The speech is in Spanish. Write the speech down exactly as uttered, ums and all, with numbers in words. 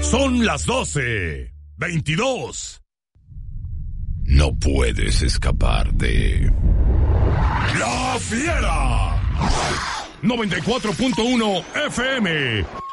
Son las doce veintidós. No puedes escapar de La Fiera. noventa y cuatro punto uno F M.